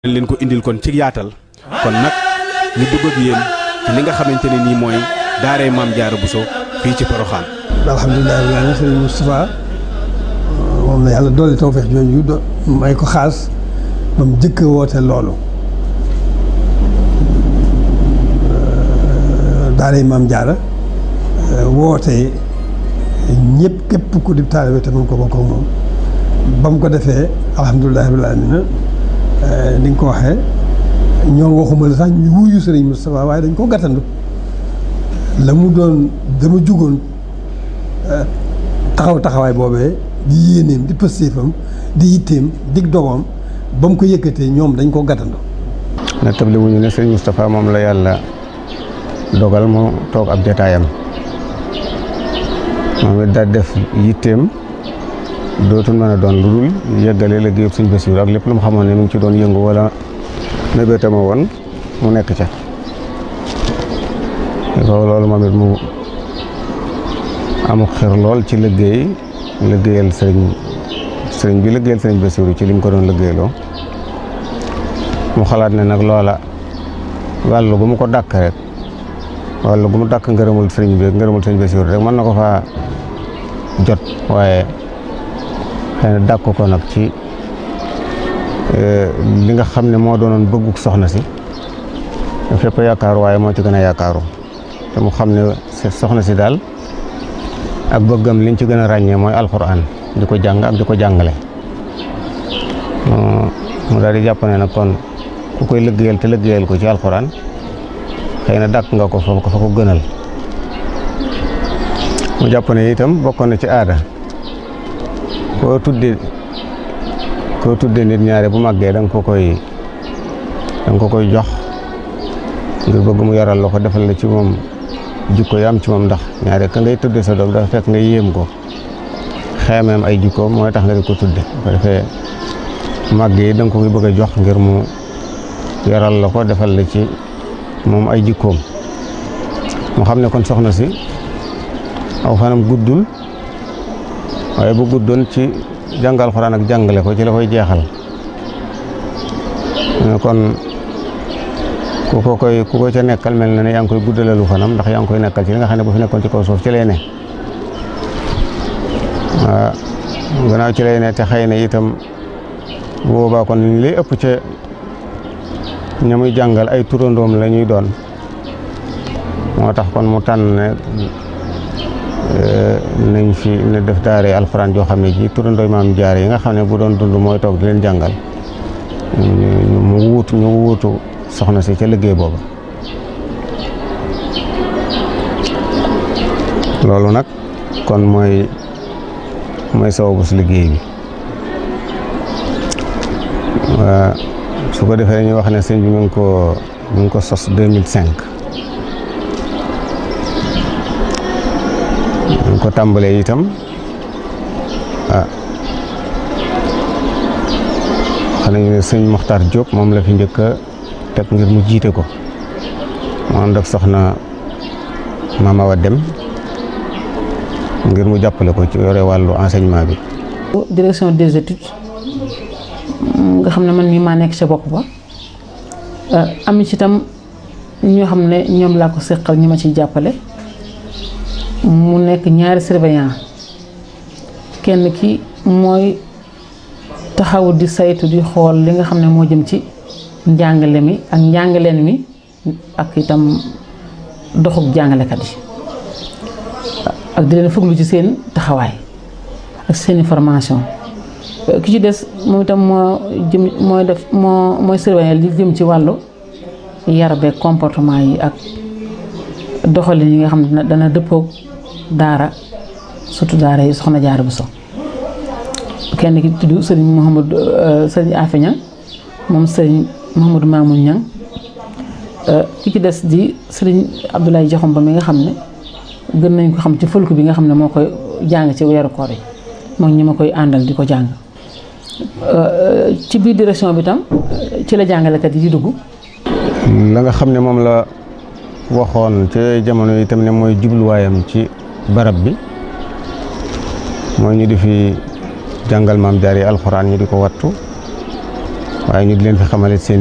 leen ko indil kon ci yaatal kon nag ñu dugg ak yéen ci li nga xamante ne nii mooy daaray Maam Jaara Bousso fii ci Porokhane. alhamdulilah rabbil aalamiin sëriñ Moustapha moom la yàlla dolli tawfeex jooju may ko xaas ba mu jëkk a woote loolu daaray Maam Jaara woote ñëpp képp ku di taalibe te mun ko bokk ak moom ba mu ko defee alhamdulilah rabbil aalamiin ni nga ko waxee ñoom waxuma la sax ñu wuyu sëriñ Moustapha waaye dañ ko gàttandu la mu doon dama jugoon taxawaay boobee di yéeneem di pëstéefam di yitteem dig dogoom ba mu ko yëkkatee ñoom dañ ko gàttandu. na table wuñu ne sëriñ Moustapha moom la yàlla dogal mu toog ab jataayam moom it daal def yitteem dootul mën a doon lu dul yëggale liggéeyu Sëñ Basiru ak lépp lu mu xamoon ne mu ngi ci doon yëngu wala mébétama woon mu nekk ca loolu moom it mu amu xir lool ci liggéeyal sëriñ bi liggéeyal Sëñ Basiru ci li mu ko doon liggéeyloo mu xalaat ne nag loola wàllu gu mu ko dàkk rek wàllu gu mu dàkk ngërëmul sëriñ bi ngërëmul Sëñ Basiru rek mën na ko faa jot waaye xëy na dàkk ko nag ci li nga xam ne moo doonoon bëgguk soxna si fépp yaakaaru waaye moo ci gën a yaakaaru te mu xam ne soxna si daal ak bëggam liñ ci gën a ràññee mooy alxuraan di ko jàng ak di ko jàngale mu daal di jàpp ne nag kon ku koy liggéeyal te liggéeyal ko ci alxuraan xëy na dàkk nga ko fa ko gënal mu jàpp ne itam bokkoon na ci aada koo tudde nit ñaare bu màggee da nga ko koy jox ngir bëgg mu yaral la ko defal la ci moom jikko yi am ci moom ndax ñaare ka ngay tudde sa doom dafa fekk nga yéem ko xeemeem ay jikkoom mooy tax nga di ko tudde bu ko defee màggee yi da nga ko koy bëgg a jox ngir mu yaral la ko defal la ci moom ay jikkoom mu xam ne kon soxna si aw fanam guddul waaye bu guddoon ci jàngal Alxuraan ak jàngale ko ci la koy jeexal kon ku ko ca nekkal mel na ne yaa ngi koy guddalalu fanam ndax yaa ngi koy nekkal ci li nga xam ne bu fi nekkoon ci kaw suuf ci lay ne waaw gannaaw ci lay ne te xëy na itam bu boobaa kon li ëpp ca ña muy jàngal ay turandoom la ñuy doon moo tax kon mu tànn ne nañ fi ne def daare alxuraan joo xam ne ji turandooy Maam Jaara yi nga xam ne bu doon dund mooy toog di leen jàngal ñu wuutu soxna si ca liggéey booba loolu nag kon mooy sababu si liggéey bi su ko defee ñu wax ne sëñ bi mu ngi ko sos 2005 ñu ko tàmbalee itam xam nañu ne sëñ Mokhtar Diop moom la fi njëkk a teg ngir mu jiite ko mu ànd ak soxna Mama Wa Dem ngir mu jàppale ko ci yore wàllu enseignement bi. direction des études nga xam ne man mii maa nekk ca bopp ba am ci itam ñoo xam ne ñoom laa ko seqal ñi ma ciy jàppale. mu nekk ñaari surveillant kenn ki mooy taxaw di saytu di xool li nga xam ne moo jëm ci njàngale mi ak njàngaleen mi ak itam doxub jàngalekat yi ak di leen fuglu ci seen taxawaay ak seeni formation ki ci des moom itam mooy surveillant li jëm ci wàllu yar beeg comportement yi ak doxalin yi nga xam ne dana dëppoog daara surtout daara yi Soxna Jaara Bousso kenn ki tudd sëriñ Afe Ñang moom sëriñ Mouhamadou Mamoun Ñang ki ci des di sëriñ Abdoulaye Jaxum ba mi nga xam ne gën nañ ko xam ci fëlku bi nga xam ne moo koy jàng ci weeru koor yi moom ñi ma koy àndal di ko jàng ci biir direction bi tam ci la jàngalekat yi di dugg. la nga xam ne moom la waxoon ci jamono yi itam ne mooy jubluwaayam ci barab bi mooy ñu di fi jàngal Maam Jaara yi alxuraan ñu di ko wattu waaye ñu di leen fi xamalit seen